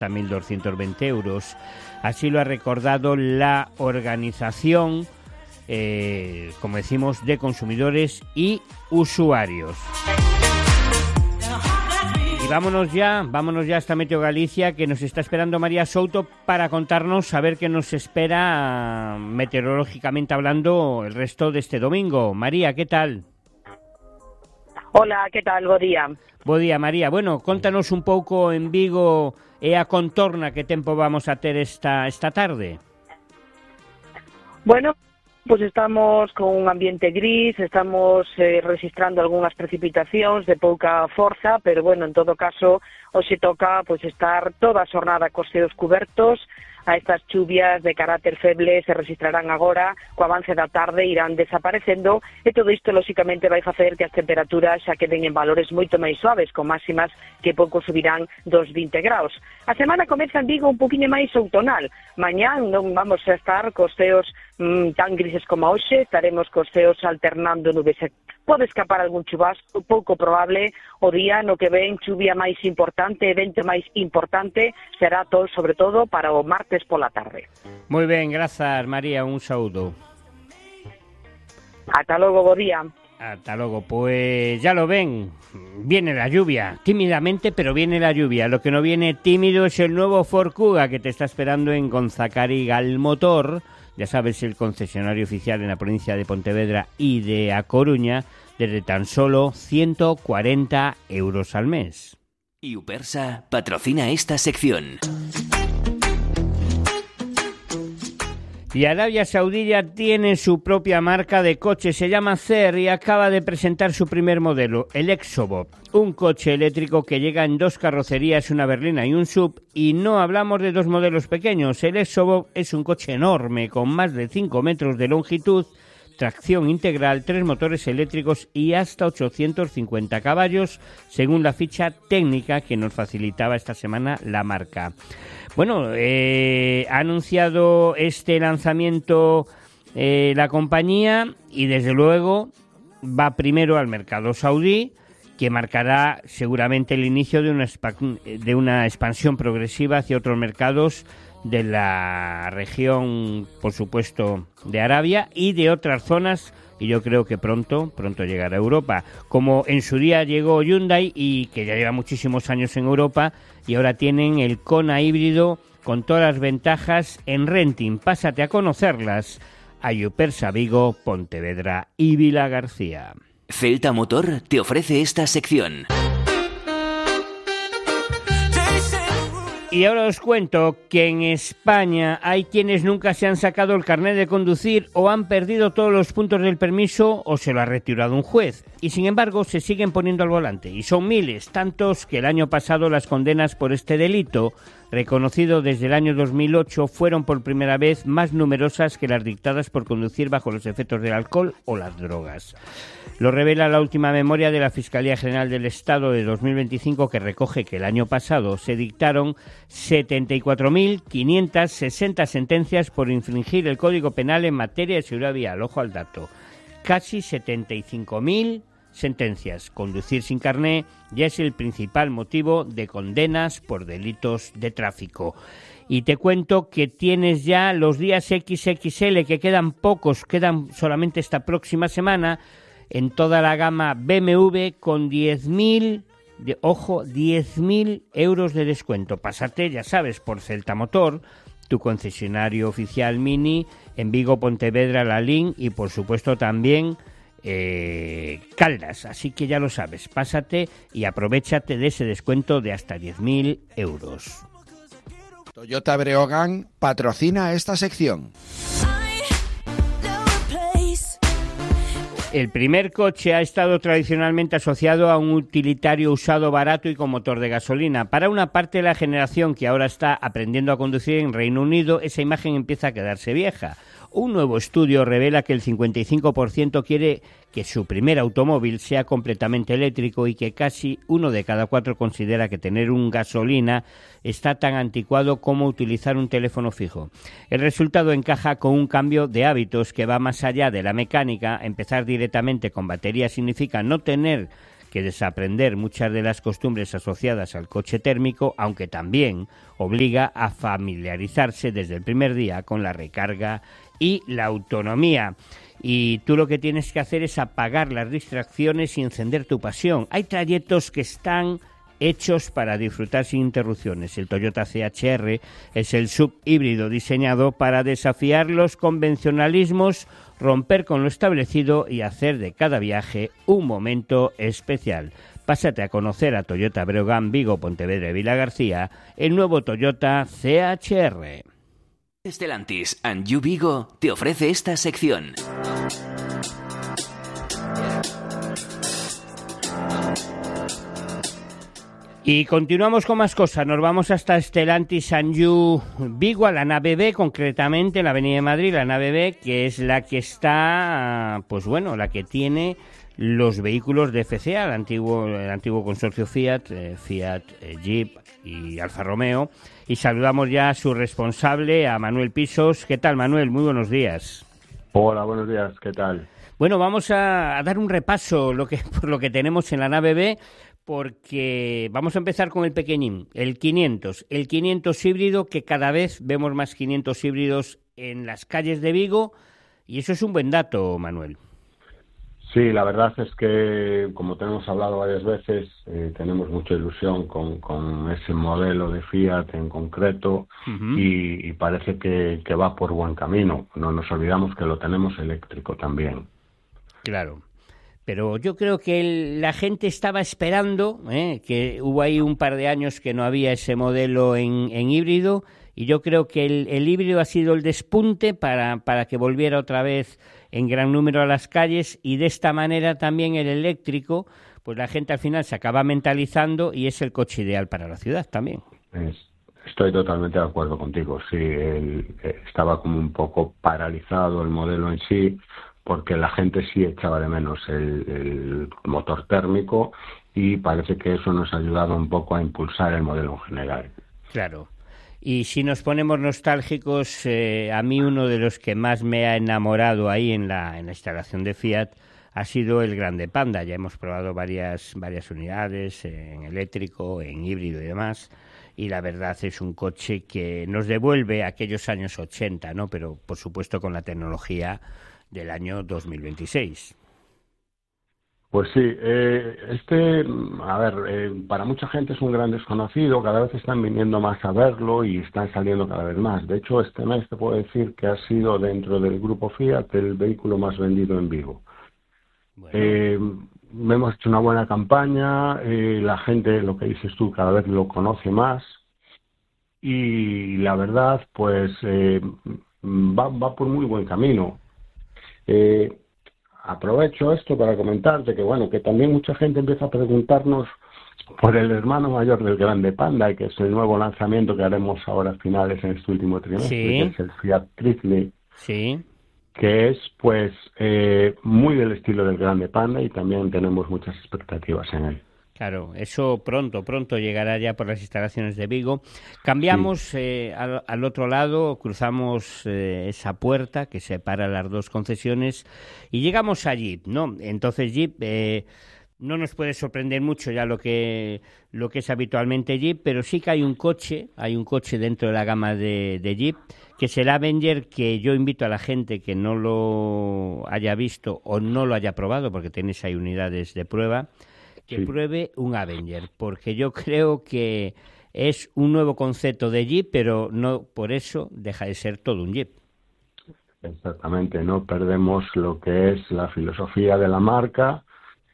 1.220 euros. Así lo ha recordado la organización, como decimos, de consumidores y usuarios. Y vámonos ya hasta Meteo Galicia, que nos está esperando María Souto para contarnos a ver qué nos espera meteorológicamente hablando el resto de este domingo. María, ¿qué tal? Hola, ¿qué tal? Bo día. Bo día, María. Bueno, contanos un pouco en Vigo e a contorna que tempo vamos a ter esta tarde. Bueno, pues estamos con un ambiente gris, estamos registrando algunhas precipitacións de pouca forza, pero bueno, en todo caso, hoxe toca pues estar toda a xornada cos ceos cubertos. A estas chuvias de carácter feble se registrarán agora, co avance da tarde irán desaparecendo, e todo isto, lóxicamente, vai facer que as temperaturas xa queden en valores moito máis suaves, con máximas que pouco subirán dos 20 graus. A semana comeza en Vigo un poquinho máis outonal. Mañán non vamos a estar cos ceos tan grises como hoxe, estaremos cos ceos alternando nubes. Pode escapar algún chubasco, pouco probable. O día no que ven chuvia máis importante, evento máis importante, será todo, sobre todo para o martes pola tarde. Moi ben, grazas, María, un saúdo. Ata logo, bo día. Hasta luego. Pues ya lo ven, viene la lluvia, tímidamente, pero viene la lluvia. Lo que no viene tímido es el nuevo Ford Kuga que te está esperando en Gonzacari Galmotor. Ya sabes, el concesionario oficial en la provincia de Pontevedra y de A Coruña, desde tan solo 140 euros al mes. Y Upersa patrocina esta sección. Y Arabia Saudí ya tiene su propia marca de coche, se llama CER y acaba de presentar su primer modelo, el Exobot, un coche eléctrico que llega en dos carrocerías, una berlina y un sub, y no hablamos de dos modelos pequeños. El Exobot es un coche enorme con más de 5 metros de longitud, tracción integral, 3 motores eléctricos y hasta 850 caballos, según la ficha técnica que nos facilitaba esta semana la marca. Bueno, ha anunciado este lanzamiento la compañía y desde luego va primero al mercado saudí, que marcará seguramente el inicio de una expansión progresiva hacia otros mercados de la región, por supuesto, de Arabia y de otras zonas, y yo creo que pronto llegará a Europa, como en su día llegó Hyundai, y que ya lleva muchísimos años en Europa, y ahora tienen el Kona híbrido con todas las ventajas en renting. Pásate a conocerlas a Upersa Vigo, Pontevedra y Vilagarcía. Celta Motor te ofrece esta sección. Y ahora os cuento que en España hay quienes nunca se han sacado el carnet de conducir o han perdido todos los puntos del permiso o se lo ha retirado un juez. Y sin embargo se siguen poniendo al volante. Y son miles, tantos que el año pasado las condenas por este delito, reconocido desde el año 2008, fueron por primera vez más numerosas que las dictadas por conducir bajo los efectos del alcohol o las drogas. Lo revela la última memoria de la Fiscalía General del Estado de 2025, que recoge que el año pasado se dictaron 74.560 sentencias por infringir el Código Penal en materia de seguridad vial. Ojo al dato. Casi 75.000 sentencias. Conducir sin carné ya es el principal motivo de condenas por delitos de tráfico. Y te cuento que tienes ya los días XXL, que quedan pocos, quedan solamente esta próxima semana, en toda la gama BMW con 10.000 euros de descuento. Pásate, ya sabes, por Celta Motor, tu concesionario oficial Mini, en Vigo, Pontevedra, Lalín y por supuesto también Caldas. Así que ya lo sabes, pásate y aprovéchate de ese descuento de hasta 10.000 euros. Toyota Breogán patrocina esta sección. El primer coche ha estado tradicionalmente asociado a un utilitario usado barato y con motor de gasolina. Para una parte de la generación que ahora está aprendiendo a conducir en Reino Unido, esa imagen empieza a quedarse vieja. Un nuevo estudio revela que el 55% quiere que su primer automóvil sea completamente eléctrico y que casi 1 de cada 4 considera que tener un gasolina está tan anticuado como utilizar un teléfono fijo. El resultado encaja con un cambio de hábitos que va más allá de la mecánica. Empezar directamente con batería significa no tener que desaprender muchas de las costumbres asociadas al coche térmico, aunque también obliga a familiarizarse desde el primer día con la recarga y la autonomía. Y tú lo que tienes que hacer es apagar las distracciones y encender tu pasión. Hay trayectos que están hechos para disfrutar sin interrupciones. El Toyota CHR es el SUV híbrido diseñado para desafiar los convencionalismos, romper con lo establecido y hacer de cada viaje un momento especial. Pásate a conocer a Toyota Breogán, Vigo, Pontevedra y Vilagarcía, el nuevo Toyota CHR. Stellantis and You Vigo te ofrece esta sección. Y continuamos con más cosas. Nos vamos hasta Stellantis and You Vigo, a la nave B, concretamente en la Avenida de Madrid, la nave B, que es la que está, pues bueno, la que tiene los vehículos de FCA, el antiguo consorcio Fiat, Jeep y Alfa Romeo. Y saludamos ya a su responsable, a Manuel Pisos. ¿Qué tal, Manuel? Muy buenos días. Hola, buenos días. ¿Qué tal? Bueno, vamos a dar un repaso por lo que tenemos en la nave B, porque vamos a empezar con el pequeñín, el 500 híbrido, que cada vez vemos más 500 híbridos en las calles de Vigo, y eso es un buen dato, Manuel. Sí, la verdad es que, como tenemos hablado varias veces, tenemos mucha ilusión con ese modelo de Fiat en concreto, y parece que va por buen camino. No nos olvidamos que lo tenemos eléctrico también. Claro. Pero yo creo que la gente estaba esperando, que hubo ahí un par de años que no había ese modelo en híbrido, y yo creo que el híbrido ha sido el despunte para que volviera otra vez en gran número a las calles, y de esta manera también el eléctrico, pues la gente al final se acaba mentalizando y es el coche ideal para la ciudad también. Estoy totalmente de acuerdo contigo, sí, estaba como un poco paralizado el modelo en sí, porque la gente sí echaba de menos el motor térmico, y parece que eso nos ha ayudado un poco a impulsar el modelo en general. Claro. Y si nos ponemos nostálgicos, a mí uno de los que más me ha enamorado ahí en la instalación de Fiat ha sido el Grande Panda. Ya hemos probado varias unidades en eléctrico, en híbrido y demás, y la verdad es un coche que nos devuelve a aquellos años 80, ¿no? Pero por supuesto con la tecnología del año 2026. Pues sí, para mucha gente es un gran desconocido, cada vez están viniendo más a verlo y están saliendo cada vez más. De hecho, este mes te puedo decir que ha sido, dentro del grupo Fiat, el vehículo más vendido en Vigo. Bueno. Hemos hecho una buena campaña, la gente, lo que dices tú, cada vez lo conoce más, y la verdad, pues va por muy buen camino. Aprovecho esto para comentarte que también mucha gente empieza a preguntarnos por el hermano mayor del Grande Panda, que es el nuevo lanzamiento que haremos ahora a finales en este último trimestre, sí, que es el Fiat Trifle, sí, que es pues muy del estilo del Grande Panda, y también tenemos muchas expectativas en él. Claro, eso pronto llegará ya por las instalaciones de Vigo. Cambiamos sí. Al otro lado, cruzamos esa puerta que separa las dos concesiones y llegamos a Jeep, ¿no? Entonces Jeep no nos puede sorprender mucho ya lo que es habitualmente Jeep, pero sí que hay un coche dentro de la gama de Jeep, que es el Avenger, que yo invito a la gente que no lo haya visto o no lo haya probado, porque tenéis ahí unidades de prueba, que sí, pruebe un Avenger, porque yo creo que es un nuevo concepto de Jeep, pero no por eso deja de ser todo un Jeep. Exactamente, no perdemos lo que es la filosofía de la marca,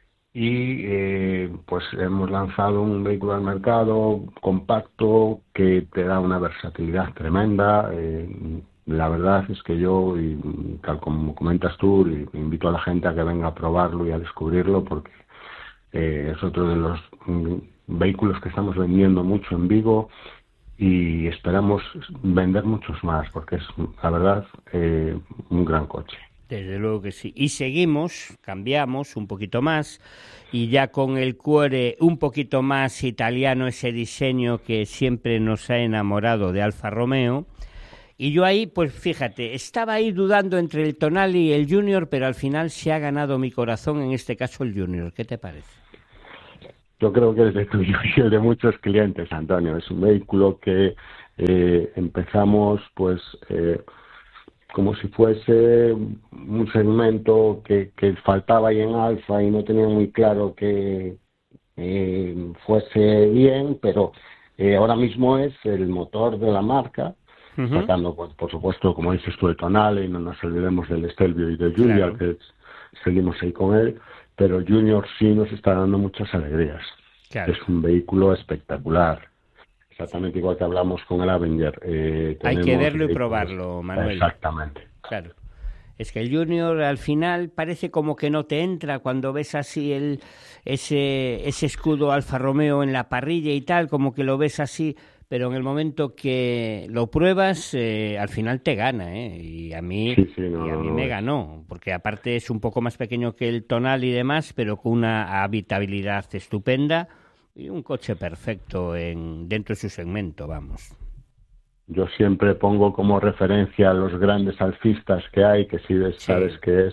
y pues hemos lanzado un vehículo al mercado compacto que te da una versatilidad tremenda. La verdad es que yo, y tal como comentas tú, invito a la gente a que venga a probarlo y a descubrirlo, porque es otro de los vehículos que estamos vendiendo mucho en Vigo, y esperamos vender muchos más, porque es, la verdad, un gran coche. Desde luego que sí. Y seguimos, cambiamos un poquito más, y ya con el cuore un poquito más italiano, ese diseño que siempre nos ha enamorado de Alfa Romeo. Y yo ahí, pues fíjate, estaba ahí dudando entre el Tonali y el Junior, pero al final se ha ganado mi corazón, en este caso el Junior. ¿Qué te parece? yo creo que es de tuyo y el de muchos clientes, Antonio. Es un vehículo que empezamos pues como si fuese un segmento que faltaba ahí en Alfa y no tenía muy claro que fuese bien, pero ahora mismo es el motor de la marca, sacando pues, por supuesto, como dices tú, el Tonale, y no nos olvidemos del Stelvio y del Junior, que seguimos ahí con él, pero el Junior sí nos está dando muchas alegrías. Claro. Es un vehículo espectacular. Exactamente igual que hablamos con el Avenger. Hay que verlo y probarlo, Manuel. Exactamente. Claro. Es que el Junior al final parece como que no te entra cuando ves así ese escudo Alfa Romeo en la parrilla y tal, como que lo ves así, pero en el momento que lo pruebas, al final te gana, y a mí, me ganó, porque aparte es un poco más pequeño que el Tonal y demás, pero con una habitabilidad estupenda y un coche perfecto dentro de su segmento, vamos. Yo siempre pongo como referencia a los grandes alcistas que hay, que sí sabes que es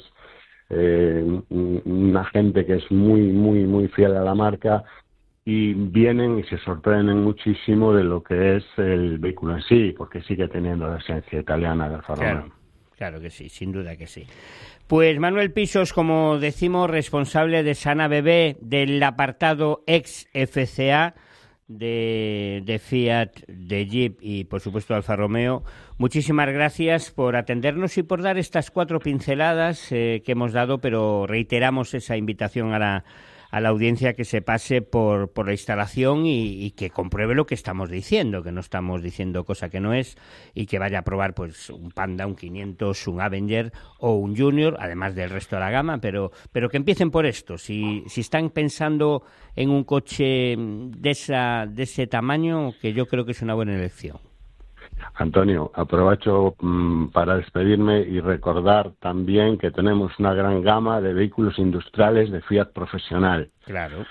una gente que es muy, muy, muy fiel a la marca, y vienen y se sorprenden muchísimo de lo que es el vehículo en sí, porque sigue teniendo la esencia italiana del Alfa Romeo. Claro que sí, sin duda que sí. Pues Manuel Pisos, como decimos, responsable de Sana Bebé, del apartado ex FCA de Fiat, de Jeep y por supuesto Alfa Romeo, muchísimas gracias por atendernos y por dar estas 4 pinceladas que hemos dado, pero reiteramos esa invitación a la audiencia que se pase por la instalación y que compruebe lo que estamos diciendo, que no estamos diciendo cosa que no es, y que vaya a probar pues un Panda, un 500, un Avenger o un Junior, además del resto de la gama, pero que empiecen por esto. Si están pensando en un coche de ese tamaño, que yo creo que es una buena elección. Antonio, aprovecho para despedirme y recordar también que tenemos una gran gama de vehículos industriales de Fiat profesional. Claro.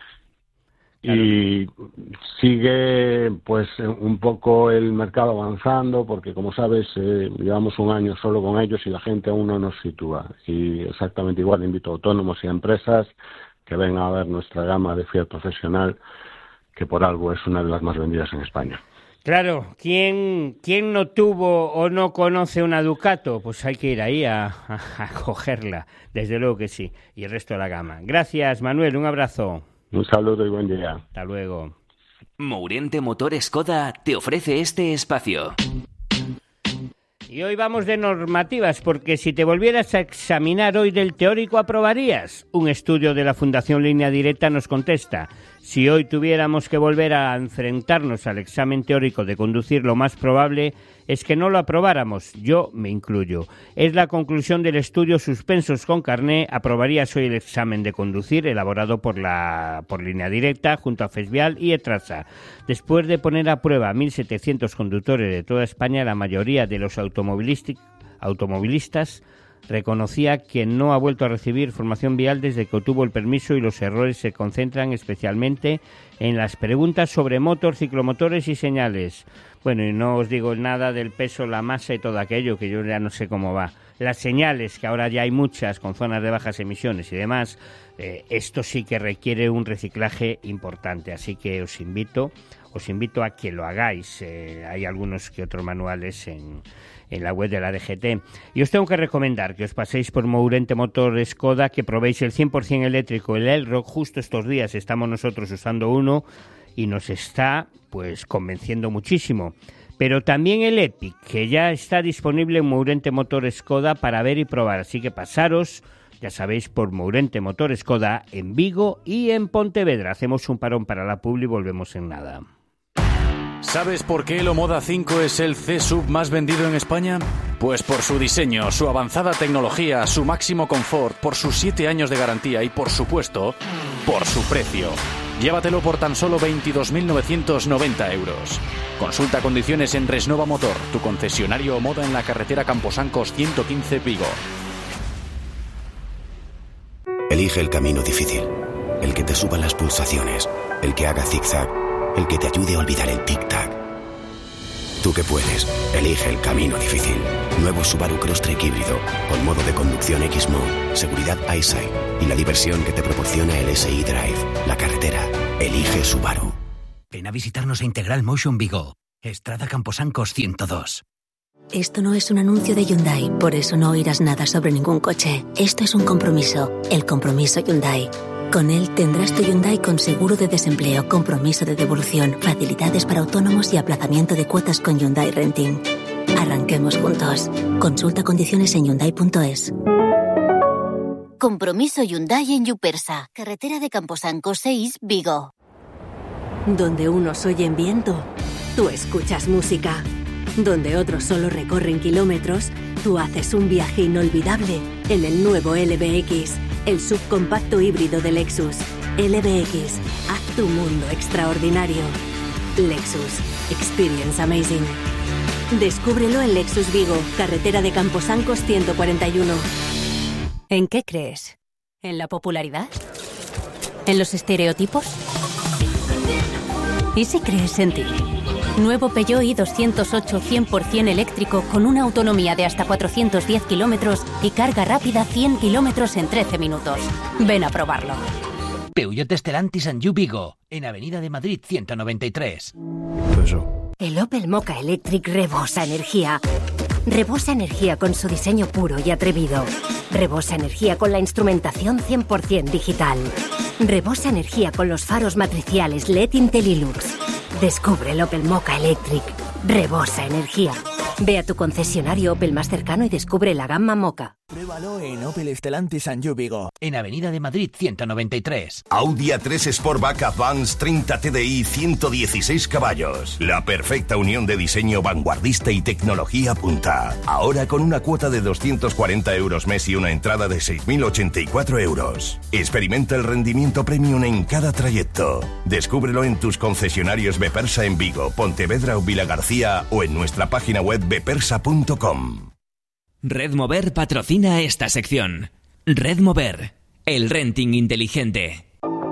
Y sigue pues un poco el mercado avanzando, porque como sabes llevamos un año solo con ellos y la gente aún no nos sitúa. Y exactamente igual invito a autónomos y a empresas que vengan a ver nuestra gama de Fiat profesional, que por algo es una de las más vendidas en España. Claro, ¿quién no tuvo o no conoce una Ducato? Pues hay que ir ahí a cogerla, desde luego que sí, y el resto de la gama. Gracias, Manuel, un abrazo. Un saludo y buen día. Hasta luego. Mourente Motor Skoda te ofrece este espacio. Y hoy vamos de normativas, porque si te volvieras a examinar hoy del teórico, ¿aprobarías? Un estudio de la Fundación Línea Directa nos contesta: si hoy tuviéramos que volver a enfrentarnos al examen teórico de conducir, lo más probable es que no lo aprobáramos, yo me incluyo. Es la conclusión del estudio Suspensos con Carné. ¿Aprobarías hoy el examen de conducir elaborado por Línea Directa junto a Fesvial y Etrasa? Después de poner a prueba a 1.700 conductores de toda España, la mayoría de los automovilistas reconocía que no ha vuelto a recibir formación vial desde que obtuvo el permiso, y los errores se concentran especialmente en las preguntas sobre motor, ciclomotores y señales. Bueno, y no os digo nada del peso, la masa y todo aquello, que yo ya no sé cómo va. Las señales, que ahora ya hay muchas con zonas de bajas emisiones y demás, esto sí que requiere un reciclaje importante, así que os invito a que lo hagáis. Hay algunos que otros manuales en la web de la DGT. Y os tengo que recomendar que os paséis por Mourente Motor Skoda, que probéis el 100% eléctrico, el Elroq. Justo estos días estamos nosotros usando uno y nos está pues convenciendo muchísimo. Pero también el Epic, que ya está disponible en Mourente Motor Skoda para ver y probar. Así que pasaros, ya sabéis, por Mourente Motor Skoda en Vigo y en Pontevedra. Hacemos un parón para la publi y volvemos en nada. ¿Sabes por qué el Omoda 5 es el C-Sub más vendido en España? Pues por su diseño, su avanzada tecnología, su máximo confort, por sus 7 años de garantía y, por supuesto, por su precio. Llévatelo por tan solo 22.990 euros. Consulta condiciones en Resnova Motor, tu concesionario Omoda en la carretera Camposancos 115 Vigo. Elige el camino difícil, el que te suba las pulsaciones, el que haga zigzag, el que te ayude a olvidar el tic-tac. Tú que puedes, elige el camino difícil. Nuevo Subaru Crosstrek híbrido, con modo de conducción X-Mode, seguridad EyeSight y la diversión que te proporciona el SI Drive. La carretera Elige Subaru. Ven a visitarnos a Integral Motion Vigo. Estrada Camposancos 102. Esto no es un anuncio de Hyundai, por eso no oirás nada sobre ningún coche. Esto es un compromiso, el compromiso Hyundai. Con él tendrás tu Hyundai con seguro de desempleo, compromiso de devolución, facilidades para autónomos y aplazamiento de cuotas con Hyundai Renting. Arranquemos juntos. Consulta condiciones en Hyundai.es. Compromiso Hyundai en Yupersa, carretera de Camposancos 6, Vigo. Donde unos oyen viento, tú escuchas música. Donde otros solo recorren kilómetros, tú haces un viaje inolvidable en el nuevo LBX, el subcompacto híbrido de Lexus. LBX, haz tu mundo extraordinario. Lexus, experience amazing. Descúbrelo en Lexus Vigo, carretera de Camposancos 141. ¿En qué crees? ¿En la popularidad? ¿En los estereotipos? ¿Y si crees en ti? Nuevo Peugeot i208 100% eléctrico con una autonomía de hasta 410 kilómetros y carga rápida 100 kilómetros en 13 minutos. Ven a probarlo. Peugeot Stellantis and You Vigo, en Avenida de Madrid 193. El Opel Mokka Electric rebosa energía. Rebosa energía con su diseño puro y atrevido. Rebosa energía con la instrumentación 100% digital. Rebosa energía con los faros matriciales LED Intellilux. Descubre el Opel Mokka Electric. Rebosa energía. Ve a tu concesionario Opel más cercano y descubre la gama Mokka. Pruébalo en Opel Stellantis and You Vigo, en Avenida de Madrid 193. Audi A3 Sportback Advance 30 TDI 116 caballos. La perfecta unión de diseño vanguardista y tecnología punta. Ahora con una cuota de 240 euros mes y una entrada de 6.084 euros. Experimenta el rendimiento premium en cada trayecto. Descúbrelo en tus concesionarios Bepersa en Vigo, Pontevedra o Vilagarcía o en nuestra página web bepersa.com. Red Mover patrocina esta sección. Red Mover, el renting inteligente.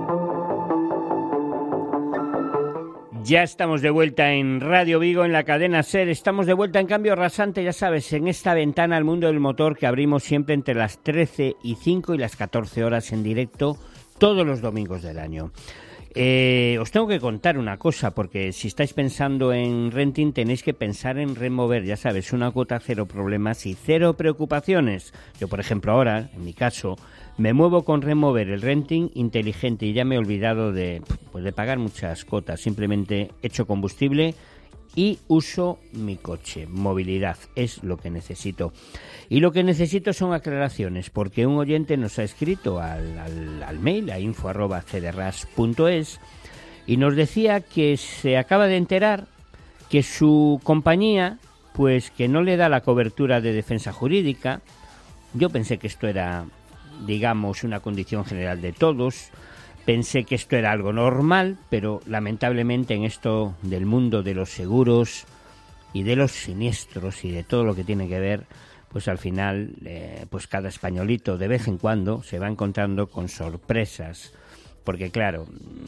Ya estamos de vuelta en Radio Vigo, en la cadena SER. Estamos de vuelta en Cambio Rasante, ya sabes, en esta ventana al mundo del motor que abrimos siempre entre las 13:05 y las 14 horas en directo, todos los domingos del año. Os tengo que contar una cosa, porque si estáis pensando en renting tenéis que pensar en Redmover, ya sabes, una cuota cero problemas y cero preocupaciones. Yo, por ejemplo, ahora, en mi caso, me muevo con Redmover, el renting inteligente, y ya me he olvidado de pagar muchas cuotas. Simplemente echo combustible y uso mi coche. Movilidad es lo que necesito. Y lo que necesito son aclaraciones, porque un oyente nos ha escrito al mail, a info@cdras.es, y nos decía que se acaba de enterar que su compañía, pues que no le da la cobertura de defensa jurídica. Yo pensé que esto era, digamos, una condición general de todos. Pensé que esto era algo normal, pero lamentablemente en esto del mundo de los seguros y de los siniestros y de todo lo que tiene que ver, pues al final, pues cada españolito de vez en cuando se va encontrando con sorpresas, porque claro,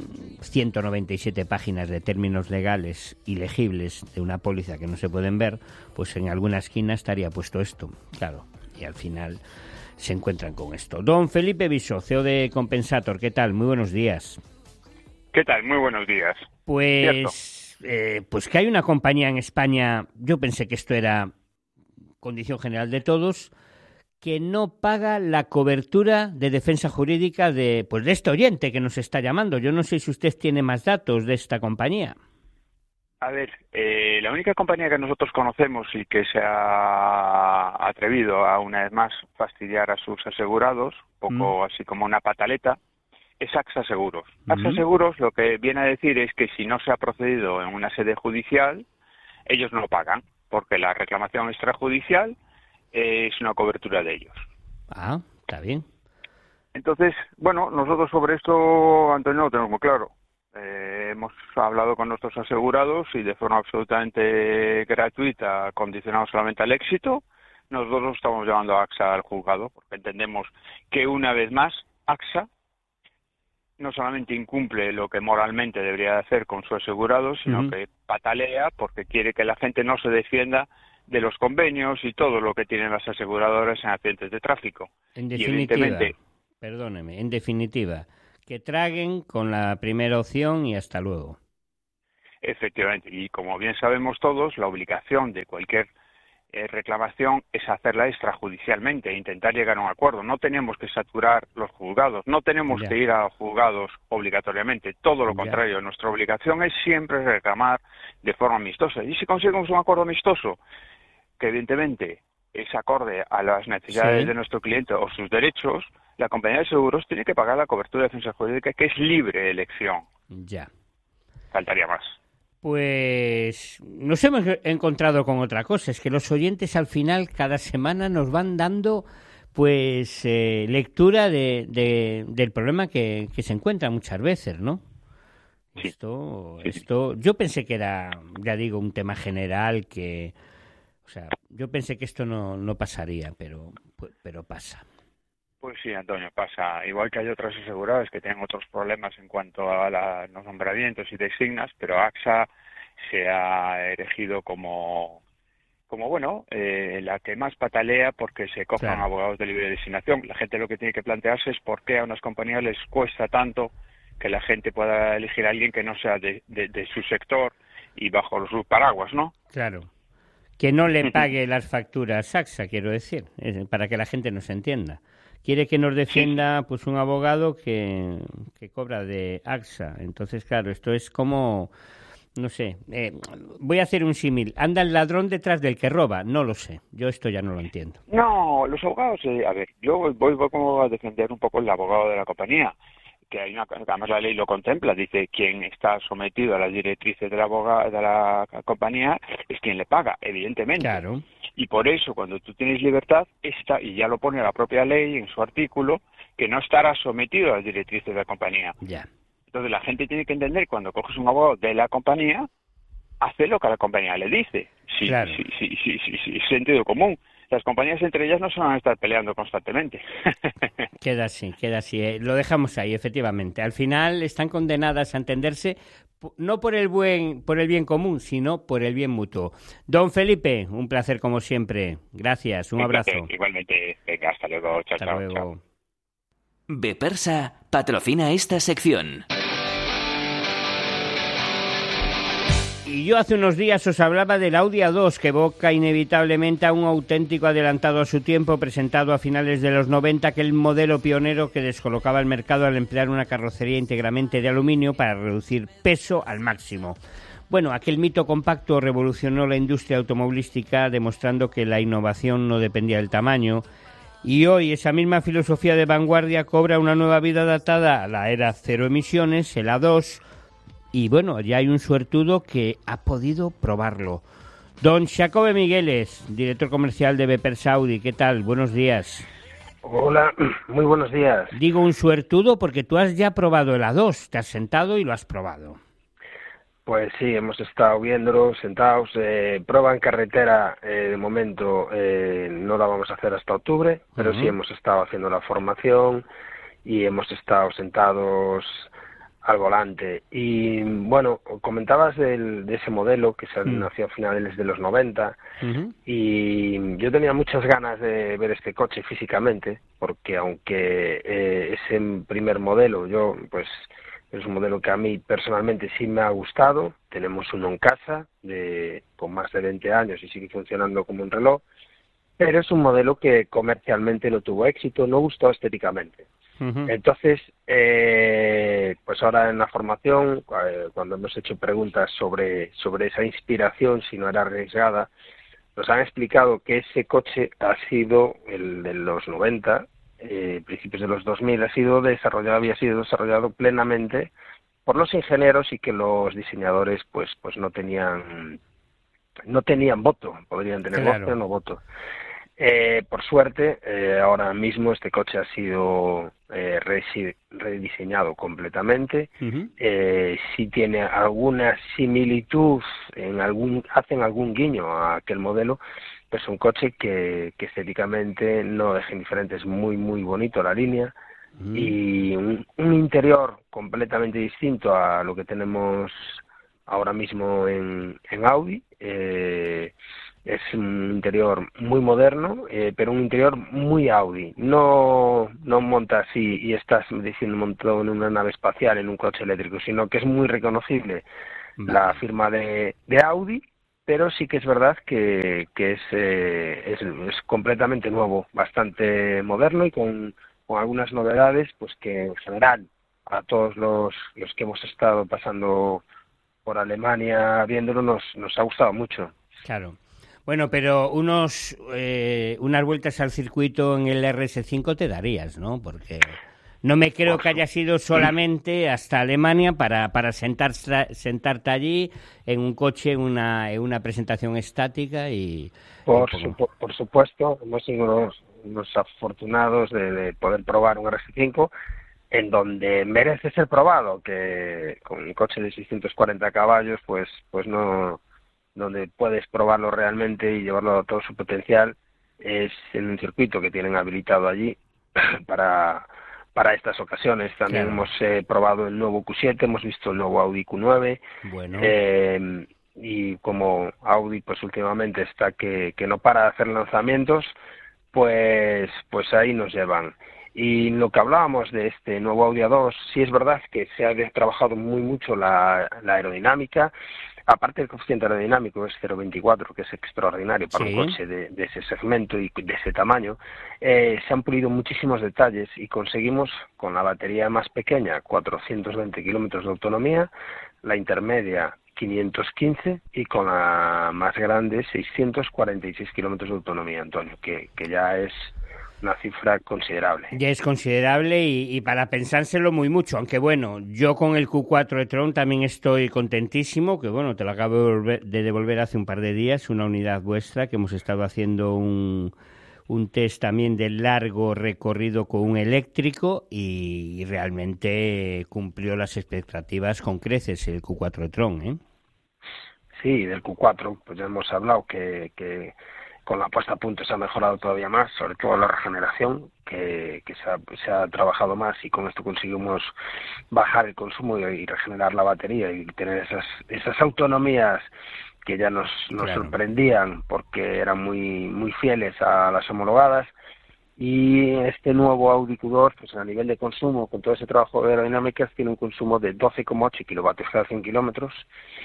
197 páginas de términos legales ilegibles de una póliza que no se pueden ver, pues en alguna esquina estaría puesto esto, claro, y al final se encuentran con esto. Don Felipe Viso, CEO de Compensator, ¿qué tal? Muy buenos días. ¿Qué tal? Muy buenos días. Pues, pues que hay una compañía en España, yo pensé que esto era condición general de todos, que no paga la cobertura de defensa jurídica de este oyente que nos está llamando. Yo no sé si usted tiene más datos de esta compañía. A ver, la única compañía que nosotros conocemos y que se ha atrevido a una vez más fastidiar a sus asegurados, un poco así como una pataleta, es AXA Seguros. AXA Seguros lo que viene a decir es que si no se ha procedido en una sede judicial, ellos no pagan, porque la reclamación extrajudicial es una cobertura de ellos. Ah, está bien. Entonces, bueno, nosotros sobre esto, Antonio, lo tenemos muy claro. Hemos hablado con nuestros asegurados y de forma absolutamente gratuita, condicionado solamente al éxito, nosotros estamos llevando a AXA al juzgado, porque entendemos que una vez más AXA no solamente incumple lo que moralmente debería hacer con su asegurado, sino que patalea porque quiere que la gente no se defienda de los convenios y todo lo que tienen las aseguradoras en accidentes de tráfico. En definitiva, perdóneme, en definitiva, Que traguen con la primera opción y hasta luego. Efectivamente, y como bien sabemos todos, la obligación de cualquier reclamación es hacerla extrajudicialmente e intentar llegar a un acuerdo. No tenemos que saturar los juzgados, no tenemos que ir a juzgados obligatoriamente, todo lo contrario. Nuestra obligación es siempre reclamar de forma amistosa. Y si conseguimos un acuerdo amistoso, que evidentemente es acorde a las necesidades de nuestro cliente o sus derechos, la compañía de seguros tiene que pagar la cobertura de defensa jurídica, que es libre de elección. Ya. Faltaría más. Pues nos hemos encontrado con otra cosa, es que los oyentes al final cada semana nos van dando pues lectura del problema que se encuentra muchas veces, ¿no? Sí. Esto, yo pensé que era, ya digo, un tema general que, o sea, yo pensé que esto no pasaría, pero pasa. Pues sí, Antonio, pasa. Igual que hay otras aseguradoras que tienen otros problemas en cuanto a los nombramientos y designas, pero AXA se ha erigido como bueno, la que más patalea porque se cojan abogados de libre designación. La gente lo que tiene que plantearse es por qué a unas compañías les cuesta tanto que la gente pueda elegir a alguien que no sea de su sector y bajo los paraguas, ¿no? Claro. Que no le pague las facturas AXA, quiero decir, para que la gente nos entienda. Quiere que nos defienda pues un abogado que cobra de AXA. Entonces, claro, esto es como, no sé, voy a hacer un símil. ¿Anda el ladrón detrás del que roba? No lo sé. Yo esto ya no lo entiendo. No, los abogados, a ver, yo voy como a defender un poco el abogado de la compañía, que hay además la ley lo contempla, dice quien está sometido a las directrices de la compañía es quien le paga, evidentemente. Claro. Y por eso, cuando tú tienes libertad, y ya lo pone la propia ley en su artículo, que no estará sometido a las directrices de la compañía. Ya. Entonces la gente tiene que entender, cuando coges un abogado de la compañía, hace lo que la compañía le dice. Sí, claro. Sí, sentido común. Las compañías entre ellas no se van a estar peleando constantemente. Queda así. Lo dejamos ahí, efectivamente. Al final están condenadas a entenderse no por el bien común, sino por el bien mutuo. Don Felipe, un placer como siempre. Gracias, un abrazo. Igualmente, venga, hasta luego. Chao, hasta luego. Chao. Bepersa patrocina esta sección. Y yo hace unos días os hablaba del Audi A2, que evoca inevitablemente a un auténtico adelantado a su tiempo, presentado a finales de los 90, aquel modelo pionero que descolocaba el mercado al emplear una carrocería íntegramente de aluminio para reducir peso al máximo. Bueno, aquel mito compacto revolucionó la industria automovilística, demostrando que la innovación no dependía del tamaño. Y hoy esa misma filosofía de vanguardia cobra una nueva vida adaptada a la era cero emisiones, el A2, y bueno, ya hay un suertudo que ha podido probarlo. Don Xacobe Migueles, director comercial de Bepersa Audi, ¿qué tal? Buenos días. Hola, muy buenos días. Digo un suertudo porque tú has ya probado el A2, te has sentado y lo has probado. Pues sí, hemos estado viéndolo, sentados. Prueba en carretera, de momento no la vamos a hacer hasta octubre, pero sí hemos estado haciendo la formación y hemos estado sentados al volante. Y bueno, comentabas de ese modelo que se nació a finales de los 90 y yo tenía muchas ganas de ver este coche físicamente, porque aunque es en primer modelo, es un modelo que a mí personalmente sí me ha gustado. Tenemos uno en casa con más de 20 años y sigue funcionando como un reloj, pero es un modelo que comercialmente no tuvo éxito, no gustó estéticamente. Entonces, pues ahora en la formación, cuando hemos hecho preguntas sobre esa inspiración, si no era arriesgada, nos han explicado que ese coche ha sido el de los 90, principios de los 2000, había sido desarrollado plenamente por los ingenieros y que los diseñadores pues no tenían voto, podrían tener voz, pero no voto. Por suerte, ahora mismo este coche ha sido rediseñado completamente. Sí tiene alguna similitud, hacen algún guiño a aquel modelo, pero es un coche que estéticamente no deja indiferente, es muy muy bonito la línea y un interior completamente distinto a lo que tenemos ahora mismo en Audi. Es un interior muy moderno, pero un interior muy Audi. No montas y estás diciendo montado en una nave espacial, en un coche eléctrico, sino que es muy reconocible la firma de Audi, pero sí que es verdad que es completamente nuevo, bastante moderno y con algunas novedades, pues que en general a todos los que hemos estado pasando por Alemania viéndolo nos ha gustado mucho. Claro. Bueno, pero unas vueltas al circuito en el RS5 te darías, ¿no? Porque no me creo que haya sido solamente hasta Alemania para sentarte allí en un coche, en una presentación estática y... Por supuesto, hemos sido unos afortunados de poder probar un RS5 en donde merece ser probado, que con un coche de 640 caballos, pues no... donde puedes probarlo realmente y llevarlo a todo su potencial es en un circuito que tienen habilitado allí para estas ocasiones. También hemos probado el nuevo Q7, hemos visto el nuevo Audi Q9. Bueno. Y como Audi pues últimamente está que no para de hacer lanzamientos, pues ahí nos llevan. Y lo que hablábamos de este nuevo Audi A2, sí es verdad que se ha trabajado mucho la aerodinámica. Aparte del coeficiente aerodinámico, es 0,24, que es extraordinario para un coche de ese segmento y de ese tamaño, se han pulido muchísimos detalles y conseguimos, con la batería más pequeña, 420 kilómetros de autonomía, la intermedia 515 y con la más grande 646 kilómetros de autonomía, Antonio, que ya es una cifra considerable. Ya es considerable y para pensárselo muy mucho, aunque bueno, yo con el Q4 e-tron también estoy contentísimo, que bueno, te lo acabo de devolver hace un par de días, una unidad vuestra, que hemos estado haciendo un test también de largo recorrido con un eléctrico y realmente cumplió las expectativas con creces el Q4 e-tron, ¿eh? Sí, del Q4, pues ya hemos hablado que con la puesta a punto se ha mejorado todavía más, sobre todo la regeneración, que se ha trabajado más y con esto conseguimos bajar el consumo y regenerar la batería y tener esas autonomías que ya nos sorprendían porque eran muy fieles a las homologadas. Y este nuevo Audi Q2, pues a nivel de consumo, con todo ese trabajo de aerodinámicas, tiene un consumo de 12,8 kilovatios cada 100 kilómetros.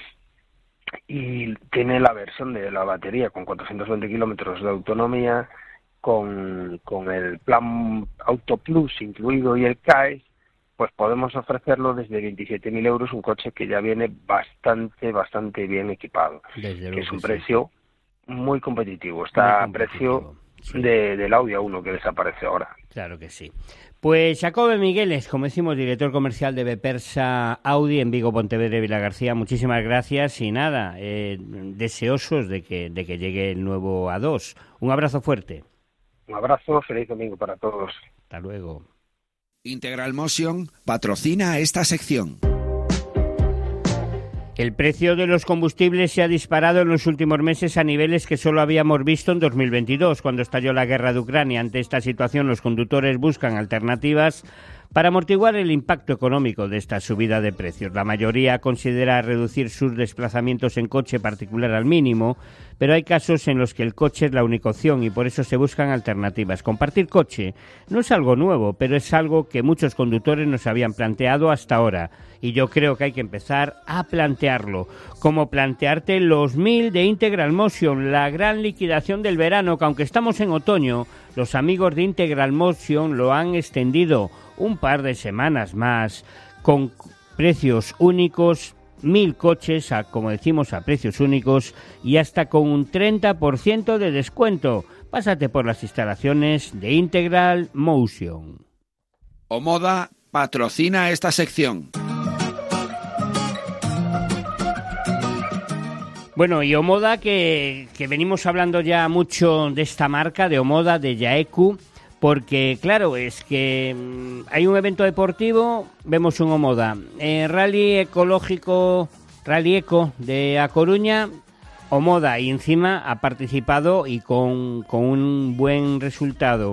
Y tiene la versión de la batería con 420 kilómetros de autonomía, con el plan Auto Plus incluido y el CAE, pues podemos ofrecerlo desde 27.000 euros, un coche que ya viene bastante bien equipado, que es un precio muy competitivo, está a precio del Audi A1 que desaparece ahora. Claro que sí. Pues Jacobo Migueles, como decimos, director comercial de Bepersa Audi en Vigo, Pontevedra y Vilagarcía, muchísimas gracias y nada, deseosos de que llegue el nuevo A2. Un abrazo fuerte. Un abrazo, feliz domingo para todos. Hasta luego. Integral Motion patrocina esta sección. El precio de los combustibles se ha disparado en los últimos meses a niveles que solo habíamos visto en 2022, cuando estalló la guerra de Ucrania. Ante esta situación, los conductores buscan alternativas para amortiguar el impacto económico de esta subida de precios. La mayoría considera reducir sus desplazamientos en coche particular al mínimo, pero hay casos en los que el coche es la única opción y por eso se buscan alternativas. Compartir coche no es algo nuevo, pero es algo que muchos conductores nos habían planteado hasta ahora. Y yo creo que hay que empezar a plantearlo, como plantearte los 1000 de Integral Motion, la gran liquidación del verano, que aunque estamos en otoño, los amigos de Integral Motion lo han extendido un par de semanas más, con precios únicos, 1000 coches, como decimos, a precios únicos y hasta con un 30% de descuento. Pásate por las instalaciones de Integral Motion. Omoda patrocina esta sección. Bueno, y Omoda, que venimos hablando ya mucho de esta marca, de Omoda, de Yaeku, porque claro, es que hay un evento deportivo, vemos un Omoda. Rally ecológico, Rally Eco de A Coruña, Omoda, y encima ha participado y con un buen resultado.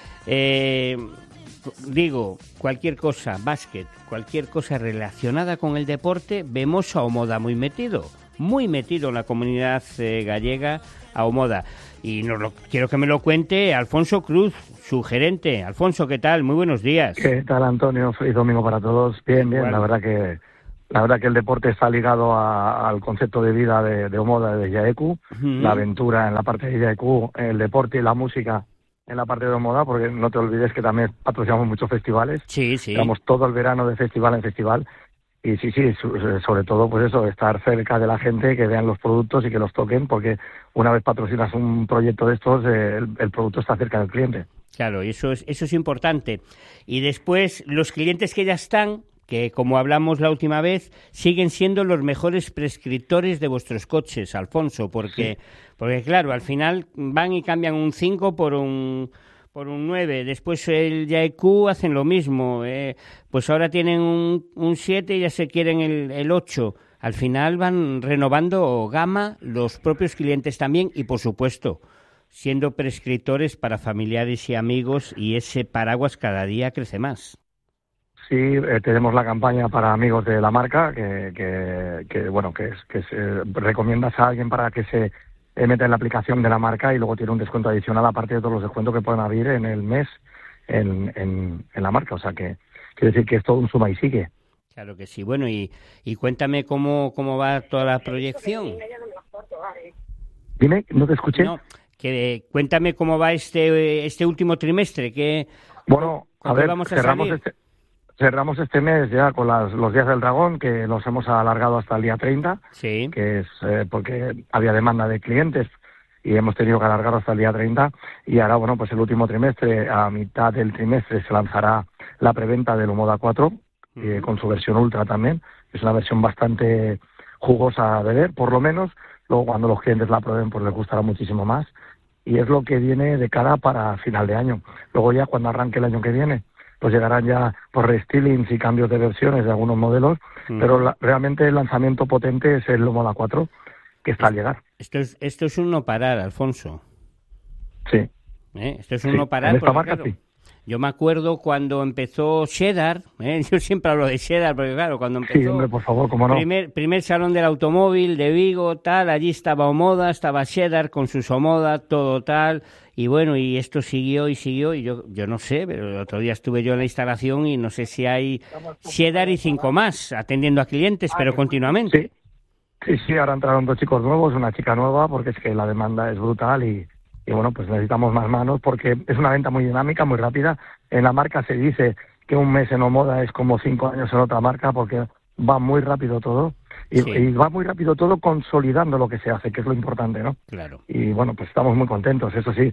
Digo, cualquier cosa, básquet, cualquier cosa relacionada con el deporte, vemos a Omoda muy metido. muy metido en la comunidad gallega, a Omoda. Y quiero que me lo cuente Alfonso Cruz, su gerente. Alfonso, ¿qué tal? Muy buenos días. ¿Qué tal, Antonio? Feliz domingo para todos. Bien, bien. La verdad que el deporte está ligado al concepto de vida de Omoda, de Jaeku, la aventura en la parte de Jaeku, el deporte y la música en la parte de Omoda, porque no te olvides que también patrocinamos muchos festivales. Sí. Estamos todo el verano de festival en festival. Y sí, sobre todo, pues eso, estar cerca de la gente, que vean los productos y que los toquen, porque una vez patrocinas un proyecto de estos, el producto está cerca del cliente. Claro, y eso es importante. Y después, los clientes que ya están, que como hablamos la última vez, siguen siendo los mejores prescriptores de vuestros coches, Alfonso, porque claro, al final van y cambian un 5 por un 9, después el Jaeku hacen lo mismo, pues ahora tienen un 7 y ya se quieren el 8. Al final van renovando gama los propios clientes también y, por supuesto, siendo prescriptores para familiares y amigos, y ese paraguas cada día crece más. Sí, tenemos la campaña para amigos de la marca, que recomiendas a alguien para que se mete en la aplicación de la marca y luego tiene un descuento adicional aparte de todos los descuentos que pueden haber en el mes en la marca. O sea que quiere decir que es todo un suma y sigue. Claro que sí. Bueno, y cuéntame cómo va toda la proyección. Dime, no te escuché. No, que cuéntame cómo va este último trimestre. Bueno, a ver, vamos a salir? Cerramos este mes ya con los días del dragón, que los hemos alargado hasta el día 30, que es porque había demanda de clientes y hemos tenido que alargar hasta el día 30. Y ahora, bueno, pues el último trimestre, a mitad del trimestre, se lanzará la preventa del Omoda 4, con su versión Ultra también. Es una versión bastante jugosa de ver, por lo menos. Luego, cuando los clientes la prueben, pues les gustará muchísimo más. Y es lo que viene de cara para final de año. Luego ya, cuando arranque el año que viene, pues llegarán ya por restylings y cambios de versiones de algunos modelos, pero realmente el lanzamiento potente es el Omoda 4, que está al llegar. Esto es un no parar, Alfonso. Sí. Esto es un no parar. En esta porque, marca, claro, sí. Yo me acuerdo cuando empezó Cheddar, yo siempre hablo de Cheddar, porque claro, cuando empezó... Sí, hombre, por favor, cómo no. Primer salón del automóvil de Vigo, tal, allí estaba Omoda, estaba Cheddar con sus Omoda, todo tal, y bueno, y esto siguió, y yo no sé, pero el otro día estuve yo en la instalación y no sé si hay Cheddar y 5 más, atendiendo a clientes, pero continuamente. Sí, ahora entraron 2 chicos nuevos, una chica nueva, porque es que la demanda es brutal y bueno, pues necesitamos más manos porque es una venta muy dinámica, muy rápida. En la marca se dice que un mes en Omoda es como 5 años en otra marca porque va muy rápido todo y va muy rápido todo consolidando lo que se hace, que es lo importante, ¿no? Claro. Y bueno, pues estamos muy contentos, eso sí,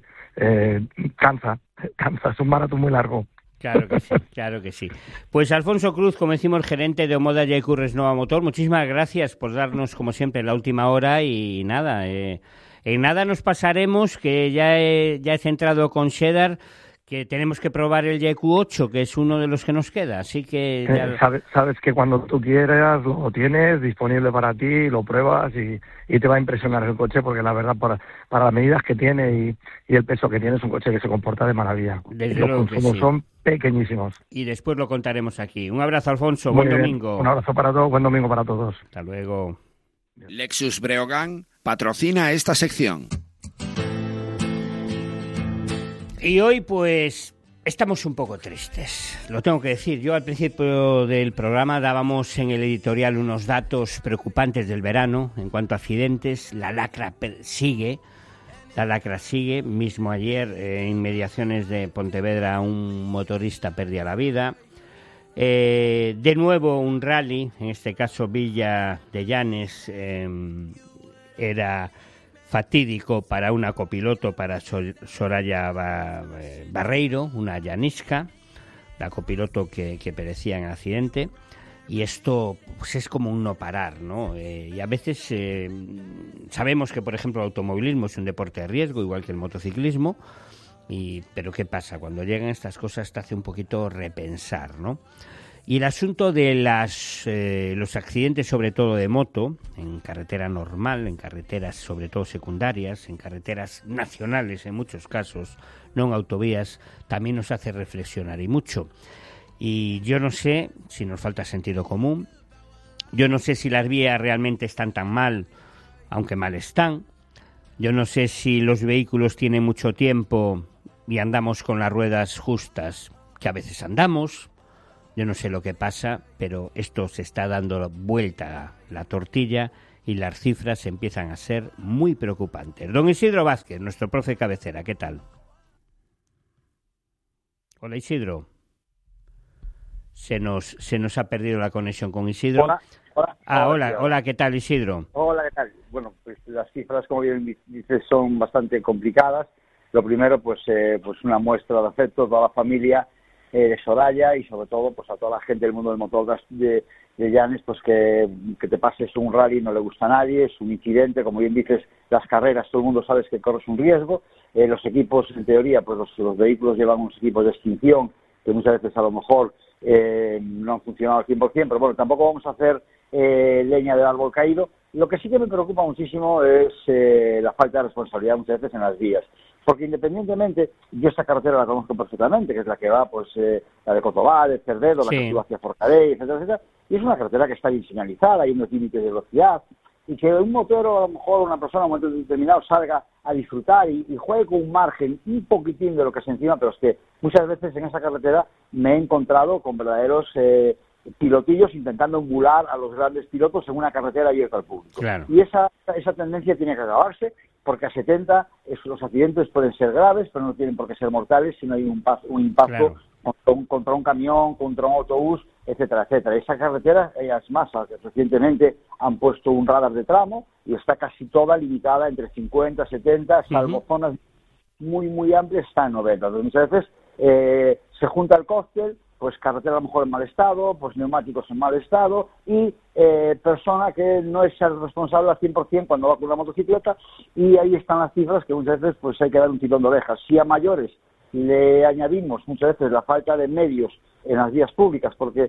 cansa, es un maratón muy largo. Claro que sí. Pues Alfonso Cruz, como decimos, gerente de Omoda Jaeku Resnova Motor, muchísimas gracias por darnos, como siempre, la última hora y nada... En nada nos pasaremos, que ya he centrado con Cheddar, que tenemos que probar el Jaeku 8, que es uno de los que nos queda, así que... Sabes que cuando tú quieras lo tienes disponible para ti, lo pruebas y te va a impresionar el coche, porque la verdad, para las medidas que tiene y el peso que tiene, es un coche que se comporta de maravilla. Los consumos son pequeñísimos. Y después lo contaremos aquí. Un abrazo, Alfonso, buen domingo. Un abrazo para todos, buen domingo para todos. Hasta luego. Lexus Breogán patrocina esta sección. Y hoy, pues, estamos un poco tristes. Lo tengo que decir. Yo al principio del programa dábamos en el editorial unos datos preocupantes del verano en cuanto a accidentes. La lacra sigue. Mismo ayer, en inmediaciones de Pontevedra, un motorista perdía la vida. De nuevo un rally, en este caso Villa de Llanes, era fatídico para una copiloto, para Soraya Barreiro, una llanisca, la copiloto que perecía en el accidente. Y esto pues es como un no parar, ¿no? Y a veces sabemos que, por ejemplo, el automovilismo es un deporte de riesgo, igual que el motociclismo. Pero ¿qué pasa? Cuando llegan estas cosas te hace un poquito repensar, ¿no? Y el asunto de los accidentes, sobre todo de moto, en carretera normal, en carreteras sobre todo secundarias, en carreteras nacionales en muchos casos, no en autovías, también nos hace reflexionar y mucho. Y yo no sé si nos falta sentido común, Yo no sé si las vías realmente están tan mal, aunque mal están. Yo no sé si los vehículos tienen mucho tiempo y andamos con las ruedas justas, que a veces andamos. Yo no sé lo que pasa, pero esto se está dando vuelta la tortilla y las cifras empiezan a ser muy preocupantes. Don Isidro Vázquez, nuestro profe cabecera, ¿qué tal? Hola, Isidro. Se nos ha perdido la conexión con Isidro. Hola, ¿qué tal, Isidro? Hola, ¿qué tal? Bueno, pues las cifras, como bien dices, son bastante complicadas. Lo primero, pues una muestra de afecto a toda la familia de Soraya y sobre todo pues a toda la gente del mundo del motor de Llanes, pues que te pases un rally no le gusta a nadie, es un incidente, como bien dices, las carreras, todo el mundo sabe que corres un riesgo, los equipos, en teoría, pues los vehículos llevan unos equipos de extinción que muchas veces a lo mejor no han funcionado al 100%, pero bueno, tampoco vamos a hacer leña del árbol caído. Lo que sí que me preocupa muchísimo es la falta de responsabilidad muchas veces en las vías. Porque independientemente, yo esta carretera la conozco perfectamente, que es la que va, pues, la de Cotobá, de Cerdedo, la que va hacia Forcadell, etcétera, etcétera, y es una carretera que está bien señalizada, hay unos límites de velocidad, y que un motero, a lo mejor una persona en un momento determinado salga a disfrutar y juegue con un margen un poquitín de lo que se encima, pero es que muchas veces en esa carretera me he encontrado con verdaderos pilotillos intentando emular a los grandes pilotos en una carretera abierta al público. Claro. Y esa tendencia tiene que acabarse, porque a 70 los accidentes pueden ser graves, pero no tienen por qué ser mortales si no hay un impacto contra un camión, contra un autobús, etcétera, etcétera. Esa carretera, es más, recientemente han puesto un radar de tramo y está casi toda limitada entre 50 y 70, salvo zonas muy, muy amplias, está en 90. Entonces, muchas veces se junta el cóctel, pues carretera a lo mejor en mal estado, pues neumáticos en mal estado y persona que no es el responsable al 100% cuando va con una motocicleta, y ahí están las cifras que muchas veces pues hay que dar un tirón de orejas. Si a mayores le añadimos muchas veces la falta de medios en las vías públicas, porque